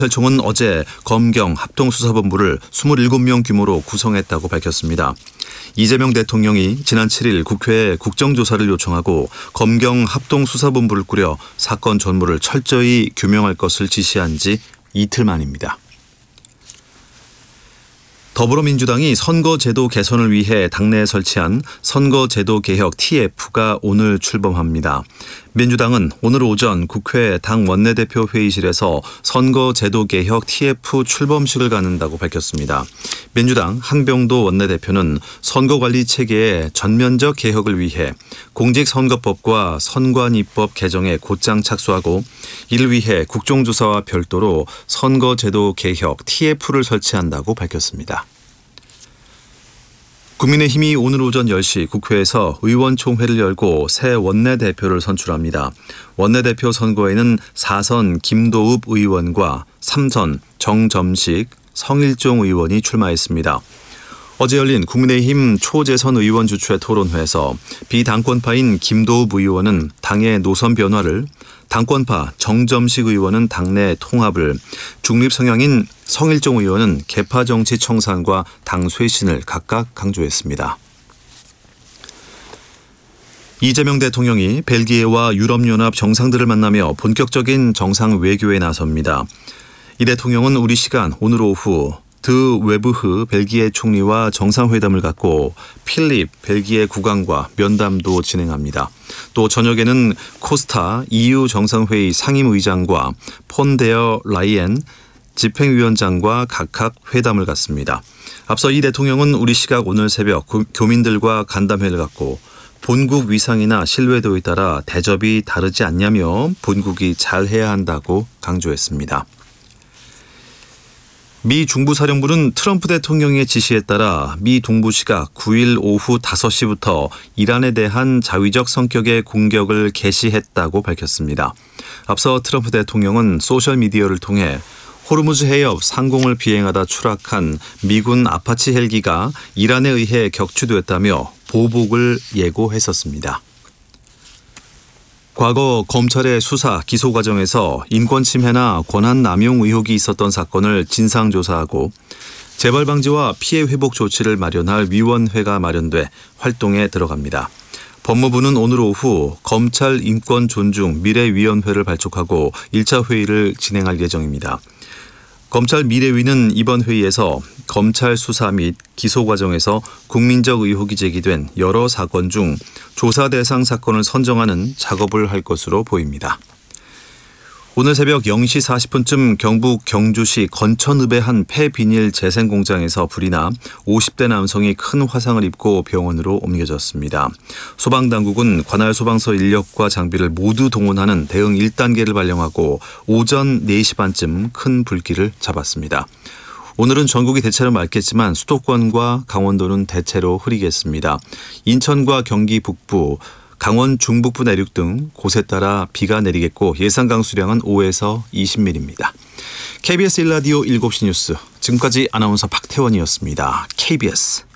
경찰청은 어제 검경 합동수사본부를 27명 규모로 구성했다고 밝혔습니다. 이재명 대통령이 지난 7일 국회에 국정조사를 요청하고 검경 합동수사본부를 꾸려 사건 전모를 철저히 규명할 것을 지시한 지 이틀 만입니다. 더불어민주당이 선거제도 개선을 위해 당내에 설치한 선거제도개혁 TF가 오늘 출범합니다. 민주당은 오늘 오전 국회 당 원내대표 회의실에서 선거제도개혁 TF 출범식을 갖는다고 밝혔습니다. 민주당 한병도 원내대표는 선거관리 체계의 전면적 개혁을 위해 공직선거법과 선관위법 개정에 곧장 착수하고 이를 위해 국정조사와 별도로 선거제도개혁 TF를 설치한다고 밝혔습니다. 국민의힘이 오늘 오전 10시 국회에서 의원총회를 열고 새 원내대표를 선출합니다. 원내대표 선거에는 4선 김도읍 의원과 3선 정점식, 성일종 의원이 출마했습니다. 어제 열린 국민의힘 초재선 의원 주최 토론회에서 비당권파인 김도읍 의원은 당의 노선 변화를, 당권파 정점식 의원은 당내 통합을, 중립 성향인 성일종 의원은 계파 정치 청산과 당 쇄신을 각각 강조했습니다. 이재명 대통령이 벨기에와 유럽연합 정상들을 만나며 본격적인 정상 외교에 나섭니다. 이 대통령은 우리 시간 오늘 오후 드 웨브흐 벨기에 총리와 정상회담을 갖고 필립 벨기에 국왕과 면담도 진행합니다. 또 저녁에는 코스타 EU 정상회의 상임의장과 폰데어 라이엔 집행위원장과 각각 회담을 갖습니다. 앞서 이 대통령은 우리 시각 오늘 새벽 교민들과 간담회를 갖고 본국 위상이나 신뢰도에 따라 대접이 다르지 않냐며 본국이 잘해야 한다고 강조했습니다. 미 중부사령부는 트럼프 대통령의 지시에 따라 미 동부 시각 9일 오후 5시부터 이란에 대한 자위적 성격의 공격을 개시했다고 밝혔습니다. 앞서 트럼프 대통령은 소셜미디어를 통해 호르무즈 해협 상공을 비행하다 추락한 미군 아파치 헬기가 이란에 의해 격추됐다며 보복을 예고했었습니다. 과거 검찰의 수사, 기소 과정에서 인권 침해나 권한 남용 의혹이 있었던 사건을 진상조사하고 재발 방지와 피해 회복 조치를 마련할 위원회가 마련돼 활동에 들어갑니다. 법무부는 오늘 오후 검찰 인권 존중 미래위원회를 발족하고 1차 회의를 진행할 예정입니다. 검찰 미래위는 이번 회의에서 검찰 수사 및 기소 과정에서 국민적 의혹이 제기된 여러 사건 중 조사 대상 사건을 선정하는 작업을 할 것으로 보입니다. 오늘 새벽 0시 40분쯤 경북 경주시 건천읍의 한 폐비닐 재생 공장에서 불이 나 50대 남성이 큰 화상을 입고 병원으로 옮겨졌습니다. 소방당국은 관할 소방서 인력과 장비를 모두 동원하는 대응 1단계를 발령하고 오전 4시 반쯤 큰 불길을 잡았습니다. 오늘은 전국이 대체로 맑겠지만 수도권과 강원도는 대체로 흐리겠습니다. 인천과 경기 북부, 강원 중북부 내륙 등 곳에 따라 비가 내리겠고 예상 강수량은 5에서 20mm입니다. KBS 1라디오 7시 뉴스, 지금까지 아나운서 박태원이었습니다. KBS